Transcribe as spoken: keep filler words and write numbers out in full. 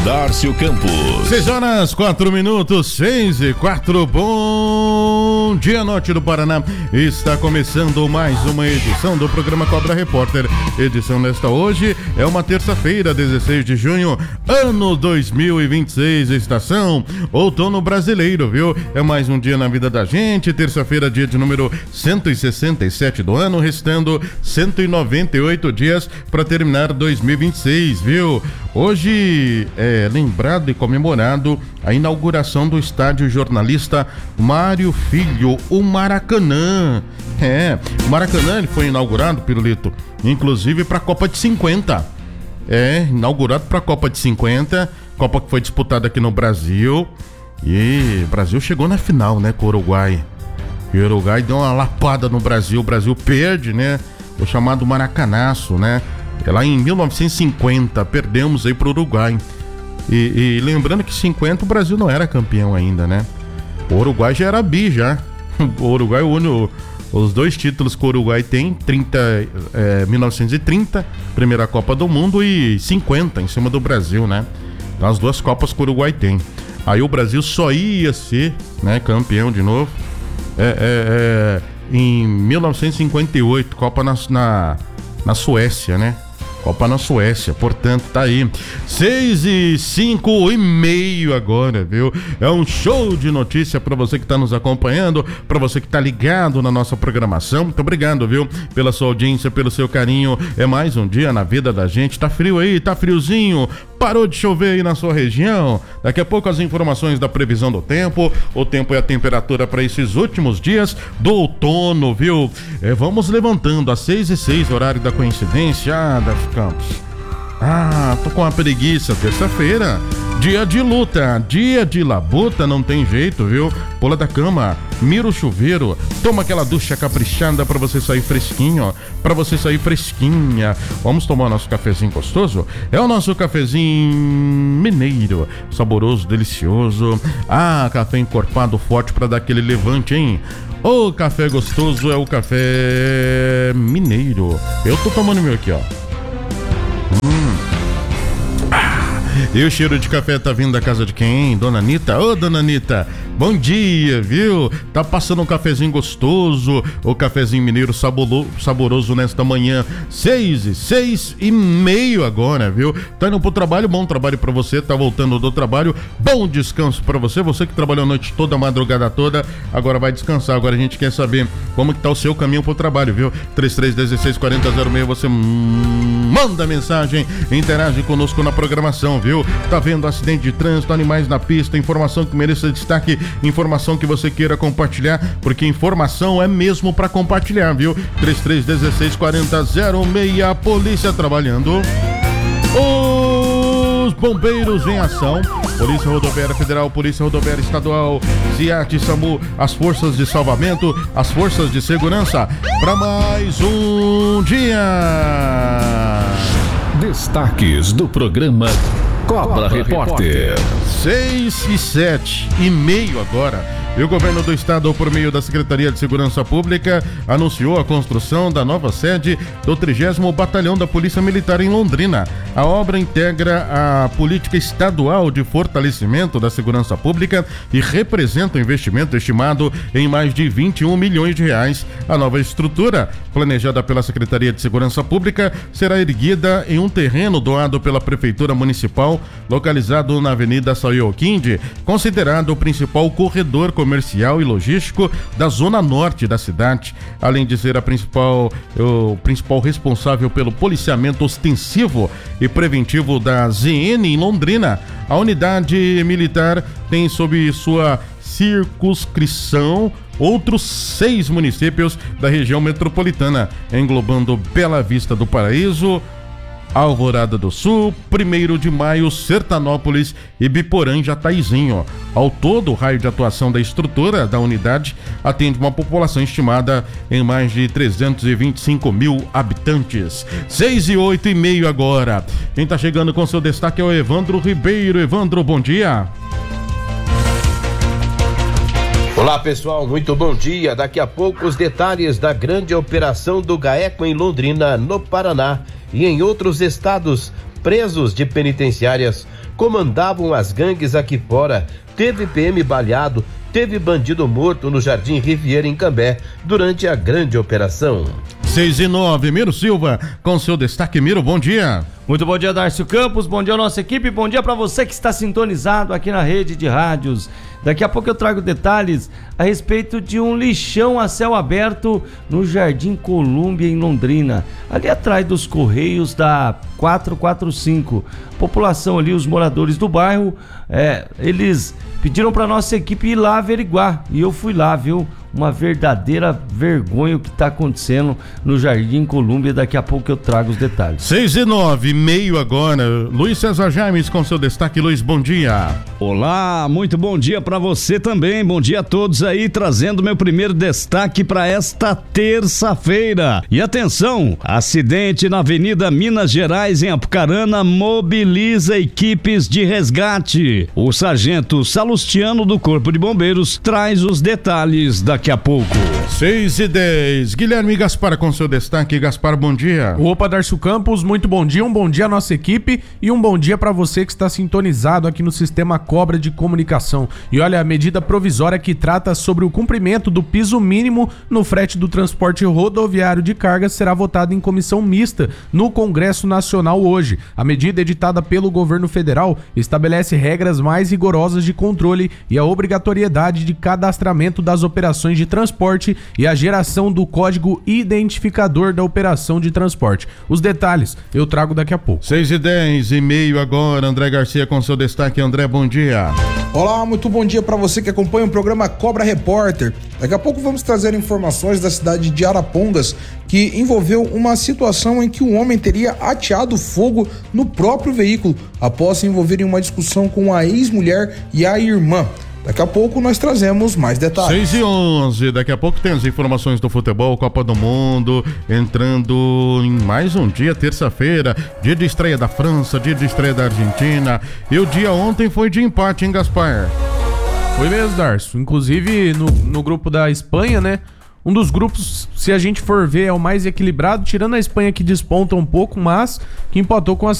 Márcio Campos. Seis horas, quatro minutos, seis e quatro. Bom dia, Norte do Paraná. Está começando mais uma edição do programa Cobra Repórter. Edição desta hoje é uma terça-feira, dezesseis de junho, ano dois mil e vinte e seis, estação outono brasileiro, viu? É mais um dia na vida da gente. Terça-feira, dia de número cento e sessenta e sete do ano, restando cento e noventa e oito dias para terminar dois mil e vinte e seis, viu? Hoje é lembrado e comemorado a inauguração do estádio jornalista Mário Filho, o Maracanã. É, o Maracanã ele foi inaugurado, Pirulito, inclusive para a Copa de cinquenta. É, inaugurado para a Copa de cinquenta, Copa que foi disputada aqui no Brasil. E o Brasil chegou na final, né, com o Uruguai. E o Uruguai deu uma lapada no Brasil, o Brasil perde, né, o chamado Maracanaço, né. É lá em mil novecentos e cinquenta, perdemos aí pro Uruguai. E, e lembrando que em cinquenta o Brasil não era campeão ainda, né? O Uruguai já era bi, já. O Uruguai, o único, os dois títulos que o Uruguai tem, trinta, é, mil novecentos e trinta, primeira Copa do Mundo, e cinquenta, em cima do Brasil, né? Então, as duas Copas que o Uruguai tem. Aí o Brasil só ia ser, né, campeão de novo é, é, é, em mil novecentos e cinquenta e oito, Copa na, na, na Suécia, né? Copa na Suécia, portanto, tá aí. Seis e cinco e meio agora, viu? É um show de notícia pra você que tá nos acompanhando, pra você que tá ligado na nossa programação. Muito obrigado, viu? Pela sua audiência, pelo seu carinho. É mais um dia na vida da gente. Tá frio aí, tá friozinho. Parou de chover aí na sua região. Daqui a pouco as informações da previsão do tempo. O tempo e a temperatura para esses últimos dias do outono, viu? É, vamos levantando às seis e seis, horário da coincidência. Ah, Davi Campos. Ah, tô com uma preguiça. Terça-feira, dia de luta, dia de labuta, não tem jeito, viu? Pula da cama, mira o chuveiro, toma aquela ducha caprichada pra você sair fresquinho, pra você sair fresquinha. Vamos tomar nosso cafezinho gostoso? É o nosso cafezinho mineiro, saboroso, delicioso. Ah, café encorpado forte pra dar aquele levante, hein? O café gostoso é o café mineiro. Eu tô tomando meu aqui, ó. Hum. Ah, e o cheiro de café tá vindo da casa de quem? Dona Anitta? Ô, Dona Anitta, bom dia, viu? Tá passando um cafezinho gostoso, o cafezinho mineiro sabolo, saboroso nesta manhã, seis e seis e meio agora, viu? Tá indo pro trabalho, bom trabalho pra você, tá voltando do trabalho, bom descanso pra você, você que trabalhou a noite toda, a madrugada toda, agora vai descansar. Agora a gente quer saber como que tá o seu caminho pro trabalho, viu? trinta e três, dezesseis, quarenta, zero seis, você manda mensagem, interage conosco na programação, viu? Tá vendo acidente de trânsito, animais na pista, informação que mereça destaque, informação que você queira compartilhar, porque informação é mesmo pra compartilhar, viu? trinta e três, dezesseis, quarenta, zero seis, a polícia trabalhando. Os bombeiros em ação, Polícia Rodoviária Federal, Polícia Rodoviária Estadual, SIAT, SAMU, as forças de salvamento, as forças de segurança, para mais um dia. Destaques do programa Cobra Repórter. Seis e sete e meio agora. E o governo do estado, por meio da Secretaria de Segurança Pública, anunciou a construção da nova sede do trigésimo Batalhão da Polícia Militar em Londrina. A obra integra a política estadual de fortalecimento da segurança pública e representa um investimento estimado em mais de vinte e um milhões de reais. A nova estrutura, planejada pela Secretaria de Segurança Pública, será erguida em um terreno doado pela Prefeitura Municipal, localizado na Avenida Sayokinde, considerado o principal corredor comercial e logístico da zona norte da cidade, além de ser a principal, o principal responsável pelo policiamento ostensivo e preventivo da Z N em Londrina. A unidade militar tem sob sua circunscrição outros seis municípios da região metropolitana, englobando Bela Vista do Paraíso, Alvorada do Sul, primeiro de Maio, Sertanópolis e Biporã, Jataizinho. Ao todo, o raio de atuação da estrutura da unidade atende uma população estimada em mais de trezentos e vinte e cinco mil habitantes. Seis e oito e meio agora. Quem tá chegando com seu destaque é o Evandro Ribeiro. Evandro, bom dia. Olá pessoal, muito bom dia. Daqui a pouco os detalhes da grande operação do GAECO em Londrina, no Paraná, e em outros estados. Presos de penitenciárias comandavam as gangues aqui fora. Teve P M baleado, teve bandido morto no Jardim Riviera em Cambé durante a grande operação. seis e nove, Miro Silva, com seu destaque. Miro, bom dia. Muito bom dia, Darcio Campos, bom dia à nossa equipe, bom dia para você que está sintonizado aqui na rede de rádios. Daqui a pouco eu trago detalhes a respeito de um lixão a céu aberto no Jardim Colúmbia, em Londrina, ali atrás dos Correios da quatrocentos e quarenta e cinco. População ali, os moradores do bairro, é, eles pediram para nossa equipe ir lá averiguar, e eu fui lá, viu? Uma verdadeira vergonha o que está acontecendo no Jardim Colúmbia. Daqui a pouco eu trago os detalhes. seis e nove, meio agora. Luiz César James com seu destaque. Luiz, bom dia. Olá, muito bom dia para você também. Bom dia a todos aí, trazendo meu primeiro destaque para esta terça-feira. E atenção, acidente na Avenida Minas Gerais, em Apucarana, mobiliza equipes de resgate. O sargento Salustiano do Corpo de Bombeiros traz os detalhes daqui a pouco. seis e dez, Guilherme Gaspar com seu destaque. Gaspar, bom dia. Opa, Darcio Campos, muito bom dia, um bom dia à nossa equipe e um bom dia para você que está sintonizado aqui no Sistema Cobra de Comunicação. E olha, a medida provisória que trata sobre o cumprimento do piso mínimo no frete do transporte rodoviário de carga será votada em comissão mista no Congresso Nacional hoje. A medida editada pelo governo federal estabelece regras mais rigorosas de controle e a obrigatoriedade de cadastramento das operações de transporte e a geração do código identificador da operação de transporte. Os detalhes eu trago daqui a pouco. seis e dez e meio agora, André Garcia com seu destaque. André, bom dia. Olá, muito bom dia para você que acompanha o programa Cobra Repórter. Daqui a pouco vamos trazer informações da cidade de Arapongas, que envolveu uma situação em que um homem teria ateado fogo no próprio veículo após se envolver em uma discussão com a ex-mulher e a irmã. Daqui a pouco nós trazemos mais detalhes. seis e onze, daqui a pouco tem as informações do futebol, Copa do Mundo, entrando em mais um dia, terça-feira, dia de estreia da França, dia de estreia da Argentina. E o dia ontem foi de empate, hein, Gaspar? Foi mesmo, Darcio. Inclusive no, no grupo da Espanha, né? Um dos grupos, se a gente for ver, é o mais equilibrado, tirando a Espanha que desponta um pouco, mas que empatou com a